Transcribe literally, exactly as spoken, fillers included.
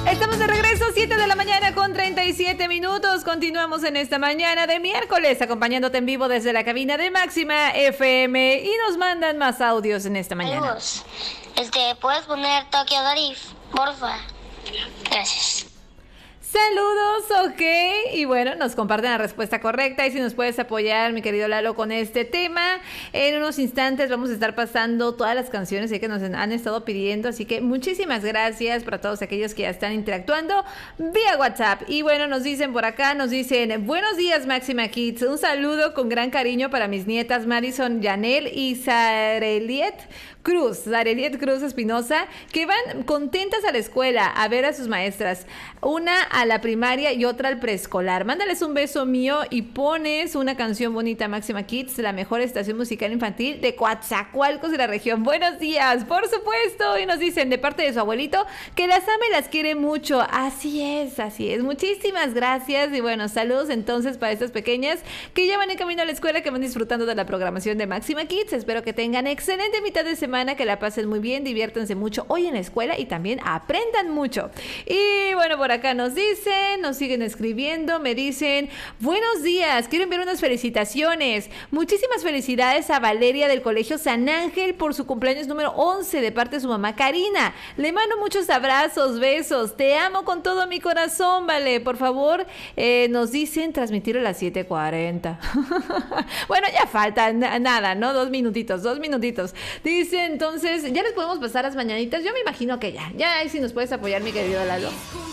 Estamos de regreso, siete de la mañana con treinta y siete minutos. Continuamos en esta mañana de miércoles, acompañándote en vivo desde la cabina de Máxima F M. Y nos mandan más audios en esta mañana. Saludos. Este, ¿puedes poner Tokyo Drift, porfa? Gracias. Saludos, ok. Y bueno, nos comparten la respuesta correcta. Y si nos puedes apoyar, mi querido Lalo, con este tema. En unos instantes vamos a estar pasando todas las canciones que nos han estado pidiendo. Así que muchísimas gracias para todos aquellos que ya están interactuando vía WhatsApp. Y bueno, nos dicen por acá, nos dicen: buenos días, Máxima Kids. Un saludo con gran cariño para mis nietas Madison Yanel y Sareliet Cruz, Sareliet Cruz Espinosa, que van contentas a la escuela a ver a sus maestras, una a la primaria y otra al preescolar. Mándales un beso mío y pones una canción bonita, Máxima Kids, la mejor estación musical infantil de Coatzacoalcos de la región. Buenos días, por supuesto. Y nos dicen de parte de su abuelito que las ama y las quiere mucho. Así es, así es. Muchísimas gracias. Y bueno, saludos entonces para estas pequeñas que ya van en camino a la escuela, que van disfrutando de la programación de Máxima Kids. Espero que tengan excelente mitad de semana, que la pasen muy bien, diviértanse mucho hoy en la escuela y también aprendan mucho. Y bueno, por acá nos dicen, nos siguen escribiendo, me dicen: buenos días, quiero enviar unas felicitaciones. Muchísimas felicidades a Valeria del Colegio San Ángel por su cumpleaños número once de parte de su mamá Karina. Le mando muchos abrazos, besos, te amo con todo mi corazón, Vale. Por favor, eh, nos dicen transmitirlo a las siete cuarenta. Bueno, ya falta nada, ¿no? Dos minutitos, dos minutitos. Dicen entonces, ya les podemos pasar las mañanitas. Yo me imagino que ya, ya ahí sí nos puedes apoyar, mi querido Lalo.